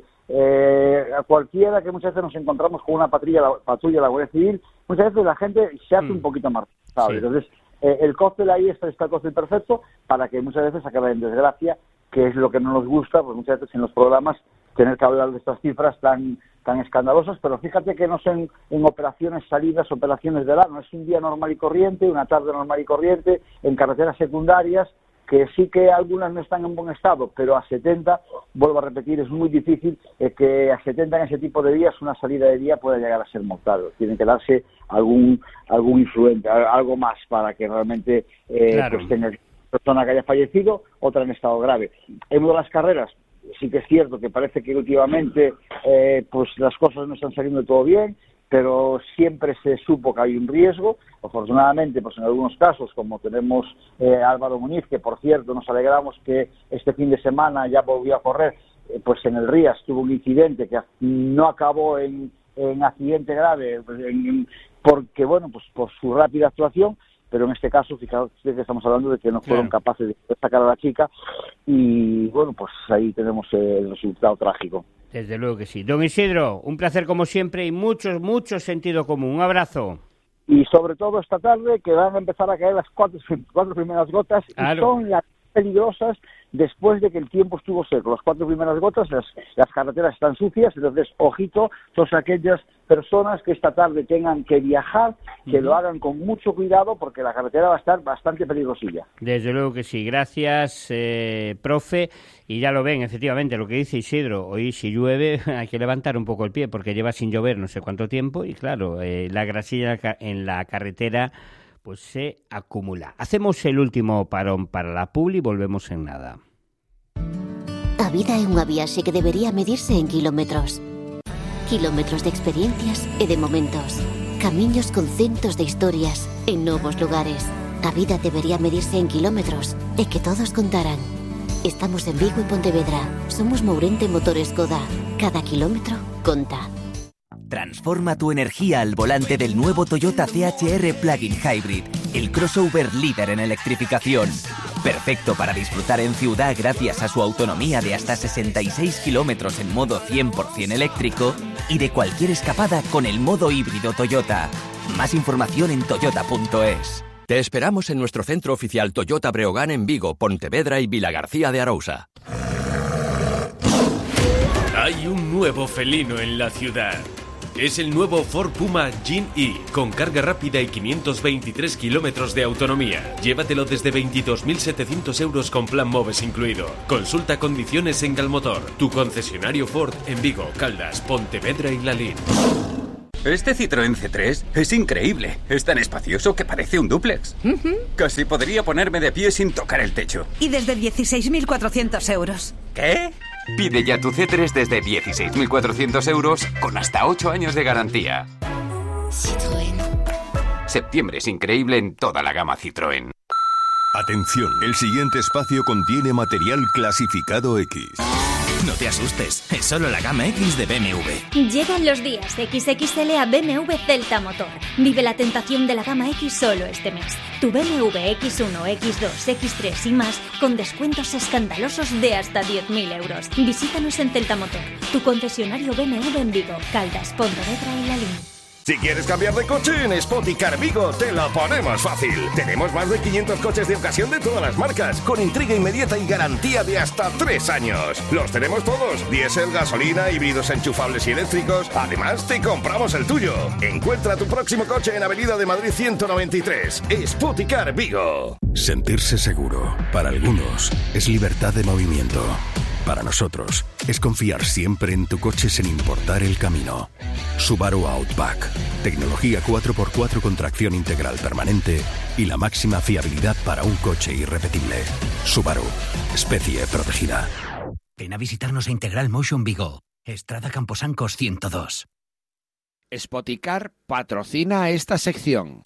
a cualquiera que muchas veces nos encontramos con una patrulla de la Guardia Civil, muchas veces la gente se hace un poquito más responsable. Entonces, el cóctel ahí está el cóctel perfecto para que muchas veces acabe en desgracia, que es lo que no nos gusta, pues muchas veces en los programas tener que hablar de estas cifras tan escandalosas, pero fíjate que no son en operaciones salidas, operaciones de verano, es un día normal y corriente, una tarde normal y corriente, en carreteras secundarias, que sí que algunas no están en buen estado, pero a 70, vuelvo a repetir, es muy difícil que a 70 en ese tipo de días una salida de día pueda llegar a ser mortal. Tiene que darse algún influente, algo más para que realmente pues tenga persona que haya fallecido, otra en estado grave. En una de las carreras sí que es cierto que parece que últimamente pues las cosas no están saliendo todo bien, pero siempre se supo que hay un riesgo. Afortunadamente, pues en algunos casos, como tenemos Álvaro Muniz, que por cierto nos alegramos que este fin de semana ya volvió a correr, pues en el Rías tuvo un incidente que no acabó en accidente grave, porque bueno, pues por su rápida actuación, pero en este caso, fijaos que estamos hablando de que no fueron capaces de sacar a la chica, y bueno, pues ahí tenemos el resultado trágico. Desde luego que sí. Don Isidro, un placer como siempre y mucho sentido común. Un abrazo. Y sobre todo esta tarde, que van a empezar a caer las cuatro primeras gotas, y son las peligrosas después de que el tiempo estuvo seco. Las 4 primeras gotas, las carreteras están sucias, entonces, ojito, todas aquellas personas que esta tarde tengan que viajar, que lo hagan con mucho cuidado, porque la carretera va a estar bastante peligrosilla. Desde luego que sí. Gracias, profe. Y ya lo ven, efectivamente, lo que dice Isidro, hoy si llueve hay que levantar un poco el pie, porque lleva sin llover no sé cuánto tiempo, y claro, la grasilla en la carretera pues se acumula. Hacemos el último parón para la publi y volvemos en nada. A vida é unha viaxe que debería medirse en kilómetros. Kilómetros de experiencias e de momentos. Camiños con centos de historias en novos lugares. A vida debería medirse en kilómetros e que todos contaran. Estamos en Vigo e Pontevedra. Somos Mourente Motores Skoda. Cada kilómetro conta. Transforma tu energía al volante del nuevo Toyota CHR Plug-in Hybrid, el crossover líder en electrificación. Perfecto para disfrutar en ciudad gracias a su autonomía de hasta 66 kilómetros en modo 100% eléctrico y de cualquier escapada con el modo híbrido Toyota. Más información en toyota.es. Te esperamos en nuestro centro oficial Toyota Breogán en Vigo, Pontevedra y Vilagarcía de Arousa. Hay un nuevo felino en la ciudad. Es el nuevo Ford Puma Gen-E, con carga rápida y 523 kilómetros de autonomía. Llévatelo desde 22.700 euros con plan MOVES incluido. Consulta condiciones en Galmotor, tu concesionario Ford en Vigo, Caldas, Pontevedra y Lalín. Este Citroën C3 es increíble. Es tan espacioso que parece un dúplex. Casi podría ponerme de pie sin tocar el techo. Y desde 16.400 euros. ¿Qué? Pide ya tu C3 desde 16.400 euros con hasta 8 años de garantía. Citroën. Septiembre es increíble en toda la gama Citroën. Atención, el siguiente espacio contiene material clasificado X. No te asustes, es solo la gama X de BMW. Llegan los días XXL a BMW Celta Motor. Vive la tentación de la gama X solo este mes. Tu BMW X1, X2, X3 y más con descuentos escandalosos de hasta 10.000 euros. Visítanos en Celta Motor, tu concesionario BMW en Vigo, Caldas, Pontevedra y Lalín. Si quieres cambiar de coche, en Spoticar Vigo te lo ponemos fácil. Tenemos más de 500 coches de ocasión de todas las marcas, con entrega inmediata y garantía de hasta 3 años. Los tenemos todos, diésel, gasolina, híbridos enchufables y eléctricos. Además, te compramos el tuyo. Encuentra tu próximo coche en Avenida de Madrid 193. Spoticar Vigo. Sentirse seguro, para algunos, es libertad de movimiento. Para nosotros, es confiar siempre en tu coche sin importar el camino. Subaru Outback. Tecnología 4x4 con tracción integral permanente y la máxima fiabilidad para un coche irrepetible. Subaru. Especie protegida. Ven a visitarnos a Integral Motion Vigo. Estrada Camposancos 102. Spoticar patrocina esta sección.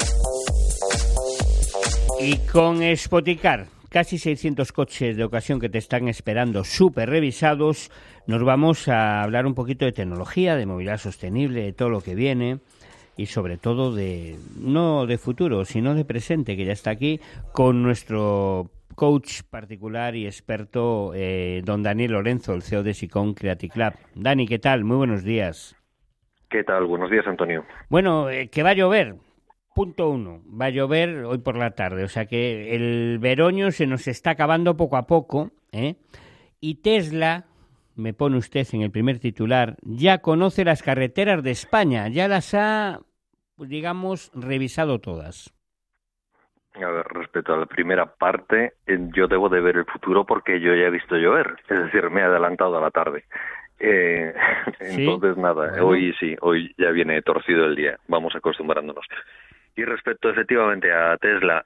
Y con Spoticar, casi 600 coches de ocasión que te están esperando súper revisados, nos vamos a hablar un poquito de tecnología, de movilidad sostenible, de todo lo que viene y sobre todo no de futuro, sino de presente, que ya está aquí, con nuestro coach particular y experto, don Daniel Lorenzo, el CEO de Sicom Creative Club. Dani, ¿qué tal? Muy buenos días. ¿Qué tal? Buenos días, Antonio. Bueno, que va a llover. Punto 1, va a llover hoy por la tarde, o sea que el veroño se nos está acabando poco a poco, ¿eh? Y Tesla, me pone usted en el primer titular, ya conoce las carreteras de España, ya las ha, digamos, revisado todas. A ver, respecto a la primera parte, yo debo de ver el futuro porque yo ya he visto llover, es decir, me he adelantado a la tarde. Entonces, nada, bueno. Hoy ya viene torcido el día, vamos acostumbrándonos. Y respecto efectivamente a Tesla,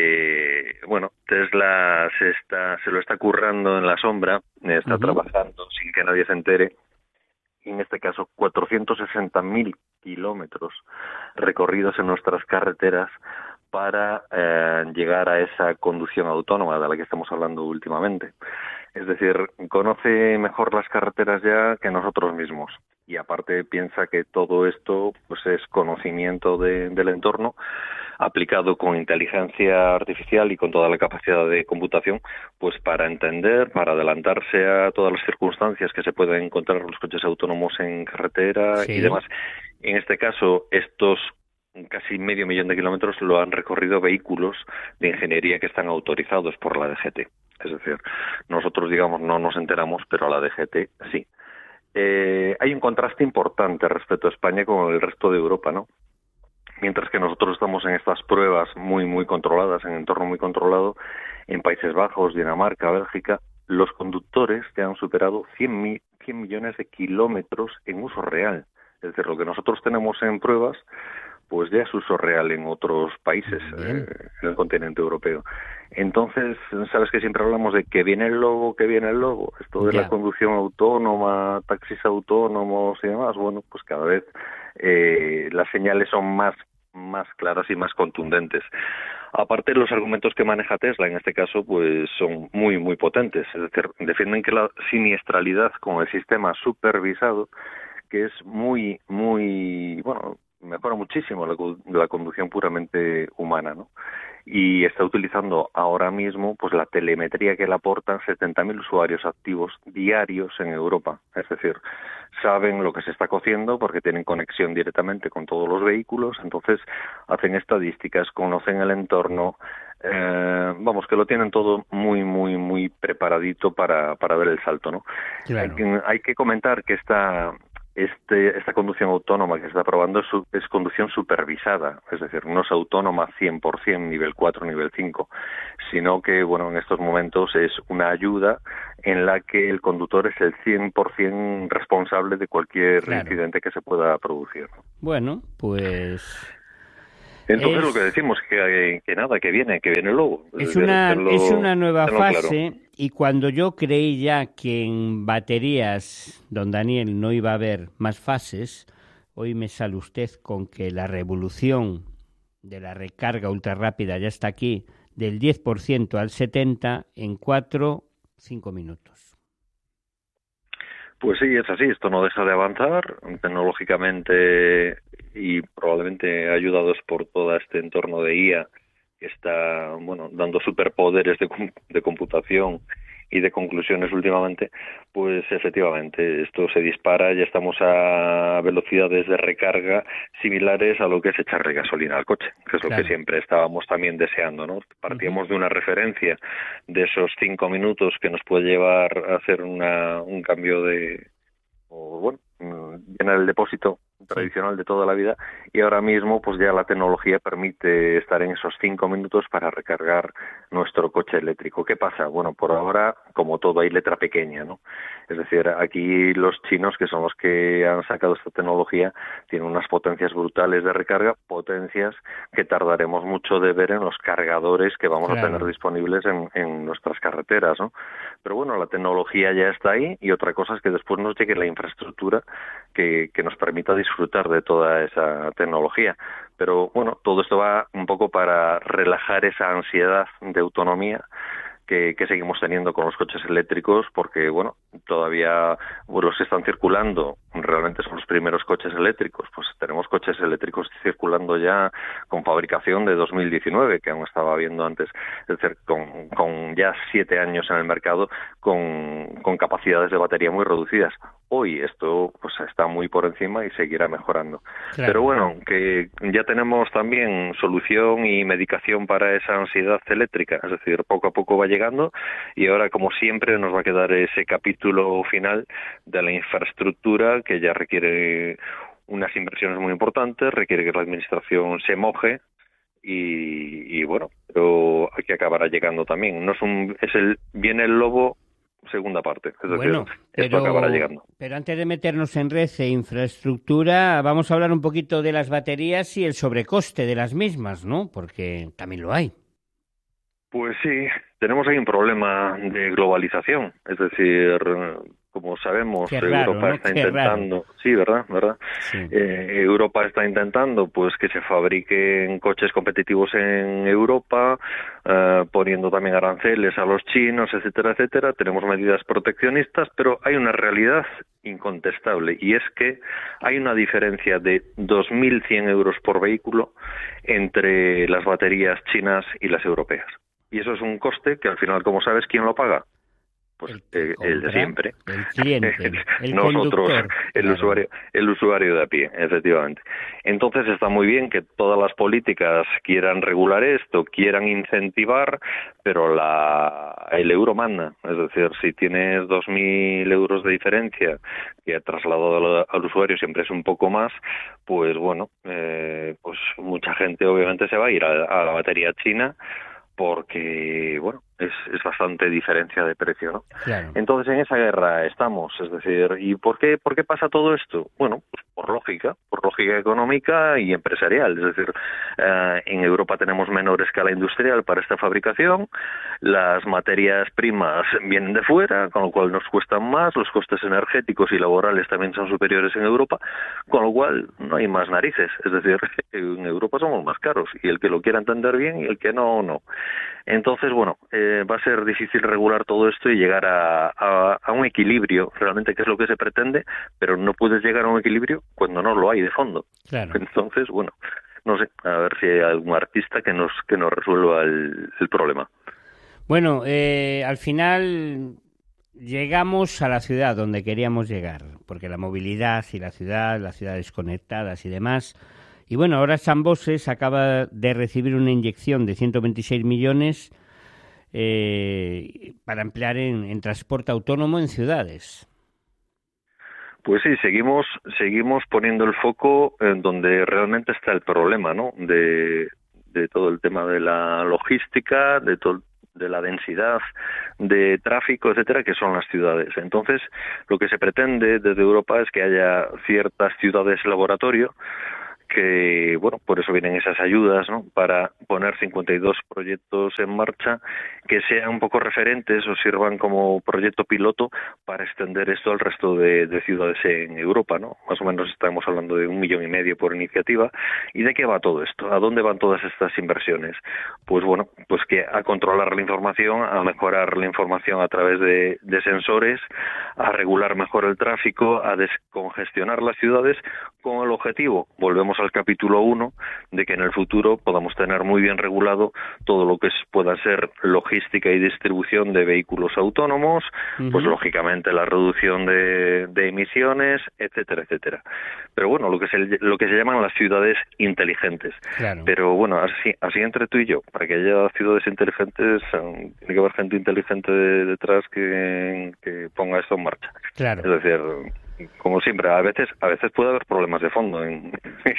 Tesla se lo está currando en la sombra, está trabajando sin que nadie se entere, y en este caso 460.000 kilómetros recorridos en nuestras carreteras para llegar a esa conducción autónoma de la que estamos hablando últimamente. Es decir, conoce mejor las carreteras ya que nosotros mismos. Y aparte piensa que todo esto pues es conocimiento del entorno aplicado con inteligencia artificial y con toda la capacidad de computación, pues para entender, para adelantarse a todas las circunstancias que se pueden encontrar los coches autónomos en carretera y demás. En este caso, estos casi 500.000 de kilómetros lo han recorrido vehículos de ingeniería que están autorizados por la DGT. Es decir, nosotros, digamos, no nos enteramos, pero la DGT sí. Hay un contraste importante respecto a España con el resto de Europa, ¿no? Mientras que nosotros estamos en estas pruebas muy controladas, en entorno muy controlado, en Países Bajos, Dinamarca, Bélgica, los conductores ya han superado 100 millones de kilómetros en uso real. Es decir, lo que nosotros tenemos en pruebas, pues ya es uso real en otros países, en el continente europeo. Entonces, sabes que siempre hablamos de que viene el lobo, esto de la conducción autónoma, taxis autónomos y demás, bueno, pues cada vez las señales son más claras y más contundentes. Aparte, los argumentos que maneja Tesla, en este caso, pues son muy potentes, es decir, defienden que la siniestralidad con el sistema supervisado, que es mejora muchísimo la conducción puramente humana, ¿no? Y está utilizando ahora mismo pues la telemetría que le aportan 70.000 usuarios activos diarios en Europa. Es decir, saben lo que se está cociendo porque tienen conexión directamente con todos los vehículos, entonces hacen estadísticas, conocen el entorno, que lo tienen todo muy preparadito para ver el salto, ¿no? Claro. Hay que comentar que esta conducción autónoma que se está probando es conducción supervisada, es decir, no es autónoma 100% nivel 4, nivel 5, sino que, bueno, en estos momentos es una ayuda en la que el conductor es el 100% responsable de cualquier incidente que se pueda producir. Bueno, pues... Entonces lo que decimos que nada, que viene el lobo. Es una nueva fase, claro. Y cuando yo creí ya que en baterías, don Daniel, no iba a haber más fases, hoy me sale usted con que la revolución de la recarga ultra rápida ya está aquí, del 10% al 70% en 4-5 minutos. Pues sí, es así, esto no deja de avanzar tecnológicamente y probablemente ayudados por todo este entorno de IA que está, bueno, dando superpoderes de computación y de conclusiones últimamente, pues efectivamente esto se dispara, ya estamos a velocidades de recarga similares a lo que es echarle gasolina al coche, que es lo que siempre estábamos también deseando, ¿no? Partíamos de una referencia de esos 5 minutos que nos puede llevar a hacer un cambio llenar el depósito tradicional de toda la vida, y ahora mismo pues ya la tecnología permite estar en esos 5 minutos para recargar nuestro coche eléctrico. ¿Qué pasa? Bueno, por ahora, como todo, hay letra pequeña, ¿no? Es decir, aquí los chinos, que son los que han sacado esta tecnología, tienen unas potencias brutales de recarga, potencias que tardaremos mucho de ver en los cargadores que vamos a tener disponibles en nuestras carreteras, ¿no? Pero bueno, la tecnología ya está ahí, y otra cosa es que después nos llegue la infraestructura que nos permita disfrutar de toda esa tecnología. Pero bueno, todo esto va un poco para relajar esa ansiedad de autonomía que seguimos teniendo con los coches eléctricos, porque bueno, todavía los que están circulando realmente son los primeros coches eléctricos. Pues tenemos coches eléctricos circulando ya con fabricación de 2019, que aún estaba viendo antes, es decir, con ya 7 años en el mercado, con capacidades de batería muy reducidas. Hoy esto pues está muy por encima y seguirá mejorando. Claro. Pero bueno, que ya tenemos también solución y medicación para esa ansiedad eléctrica, es decir, poco a poco va llegando, y ahora, como siempre, nos va a quedar ese capítulo final de la infraestructura, que ya requiere unas inversiones muy importantes, requiere que la administración se moje, y bueno, pero aquí acabará llegando también. Viene el lobo, segunda parte, es decir, esto acabará llegando. Pero antes de meternos en red e infraestructura, vamos a hablar un poquito de las baterías y el sobrecoste de las mismas, ¿no? Porque también lo hay. Pues sí, tenemos ahí un problema de globalización, es decir, como sabemos, Europa está intentando, sí, ¿verdad? Sí. Europa está intentando pues que se fabriquen coches competitivos en Europa, poniendo también aranceles a los chinos, etcétera, etcétera. Tenemos medidas proteccionistas, pero hay una realidad incontestable, y es que hay una diferencia de 2.100 euros por vehículo entre las baterías chinas y las europeas. Y eso es un coste que al final, como sabes, ¿quién lo paga? Pues el de siempre. El cliente, el nosotros, conductor, el usuario de a pie, efectivamente. Entonces está muy bien que todas las políticas quieran regular esto, quieran incentivar, pero el euro manda. Es decir, si tienes 2.000 euros de diferencia, que trasladado al usuario siempre es un poco más, pues bueno, pues mucha gente obviamente se va a ir a la batería china, porque, bueno, es bastante diferencia de precio, ¿no? Claro. Entonces, en esa guerra estamos, es decir, ¿y por qué pasa todo esto? Bueno, pues por lógica económica y empresarial, es decir, en Europa tenemos menor escala industrial para esta fabricación, las materias primas vienen de fuera, con lo cual nos cuestan más, los costes energéticos y laborales también son superiores en Europa, con lo cual no hay más narices, es decir, en Europa somos más caros, y el que lo quiera entender bien y el que no. Entonces, bueno, va a ser difícil regular todo esto y llegar a un equilibrio, realmente, que es lo que se pretende, pero no puedes llegar a un equilibrio cuando no lo hay de fondo. Claro. Entonces, bueno, no sé, a ver si hay algún artista que nos resuelva el problema. Bueno, al final llegamos a la ciudad donde queríamos llegar, porque la movilidad y las ciudades conectadas y demás. Y bueno, ahora Samboses acaba de recibir una inyección de 126 millones para emplear en transporte autónomo en ciudades. Pues sí, seguimos poniendo el foco en donde realmente está el problema, ¿no? De todo el tema de la logística, de la densidad de tráfico, etcétera, que son las ciudades. Entonces, lo que se pretende desde Europa es que haya ciertas ciudades laboratorio que, bueno, por eso vienen esas ayudas, ¿no?, para poner 52 proyectos en marcha que sean un poco referentes o sirvan como proyecto piloto para extender esto al resto de ciudades en Europa, ¿no? Más o menos estamos hablando de 1,5 millones por iniciativa. ¿Y de qué va todo esto? ¿A dónde van todas estas inversiones? Pues bueno, pues que a controlar la información, a mejorar la información a través de sensores, a regular mejor el tráfico, a descongestionar las ciudades con el objetivo, volvemos al capítulo 1, de que en el futuro podamos tener muy bien regulado todo lo que pueda ser logística y distribución de vehículos autónomos, pues lógicamente la reducción de emisiones, etcétera, etcétera. Pero bueno, lo que se llaman las ciudades inteligentes. Claro. Pero bueno, así entre tú y yo, para que haya ciudades inteligentes, tiene que haber gente inteligente detrás que ponga esto en marcha. Claro. Es decir, como siempre, a veces puede haber problemas de fondo en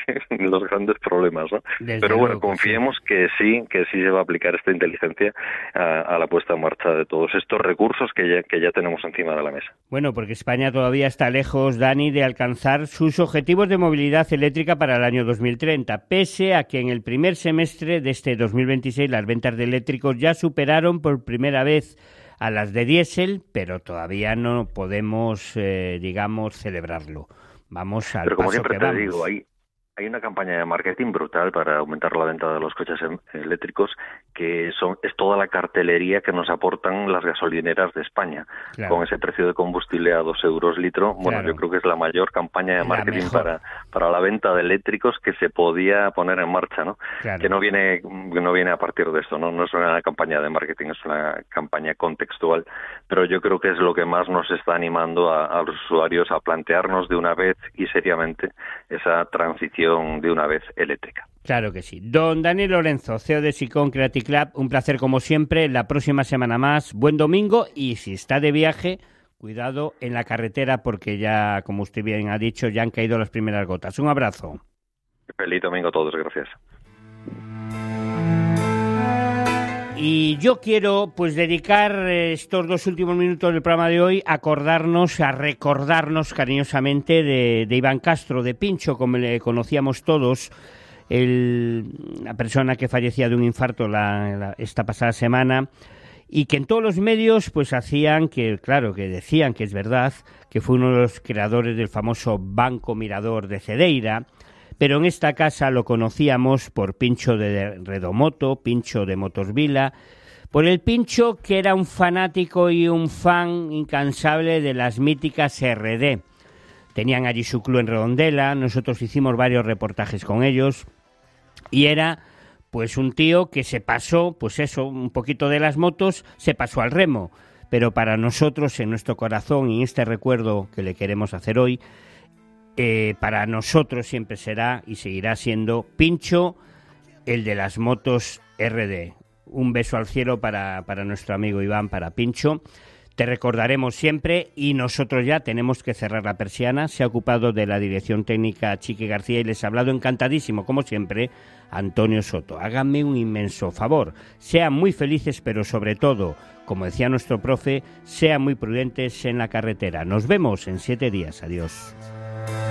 los grandes problemas, ¿no? Pero bueno, confiemos que sí se va a aplicar esta inteligencia a la puesta en marcha de todos estos recursos que ya tenemos encima de la mesa. Bueno, porque España todavía está lejos, Dani, de alcanzar sus objetivos de movilidad eléctrica para el año 2030, pese a que en el primer semestre de este 2026 las ventas de eléctricos ya superaron por primera vez a las de diésel, pero todavía no podemos, digamos, celebrarlo. Vamos al paso que vamos. Pero como siempre te digo, hay una campaña de marketing brutal para aumentar la venta de los coches eléctricos, que es toda la cartelería que nos aportan las gasolineras de España, claro, con ese precio de combustible a 2 euros litro. Bueno, claro, yo creo que es la mayor campaña de marketing para la venta de eléctricos que se podía poner en marcha, ¿no? Claro. Que no viene a partir de esto, ¿no? No es una campaña de marketing, es una campaña contextual, pero yo creo que es lo que más nos está animando a los usuarios a plantearnos de una vez y seriamente esa transición de una vez eléctrica. Claro que sí. Don Dani Lorenzo, CEO de Sicom Creative Club, un placer como siempre. La próxima semana más. Buen domingo, y si está de viaje, cuidado en la carretera porque ya, como usted bien ha dicho, ya han caído las primeras gotas. Un abrazo. Feliz domingo a todos, gracias. Y yo quiero pues dedicar estos 2 últimos minutos del programa de hoy a recordarnos cariñosamente de Iván Castro, de Pincho, como le conocíamos todos, la persona que fallecía de un infarto esta pasada semana, y que en todos los medios pues decían que es verdad, que fue uno de los creadores del famoso Banco Mirador de Cedeira. Pero en esta casa lo conocíamos por Pincho de Redomoto, Pincho de Motos Vila, por el Pincho que era un fanático y un fan incansable de las míticas RD. Tenían allí su club en Redondela, nosotros hicimos varios reportajes con ellos, y era pues un tío que se pasó, pues eso, un poquito de las motos, se pasó al remo. Pero para nosotros, en nuestro corazón, y en este recuerdo que le queremos hacer hoy, para nosotros siempre será y seguirá siendo Pincho, el de las motos RD. Un beso al cielo para nuestro amigo Iván, para Pincho. Te recordaremos siempre, y nosotros ya tenemos que cerrar la persiana. Se ha ocupado de la dirección técnica Chiqui García y les ha hablado encantadísimo, como siempre, Antonio Soto. Háganme un inmenso favor. Sean muy felices, pero sobre todo, como decía nuestro profe, sean muy prudentes en la carretera. Nos vemos en 7 días. Adiós.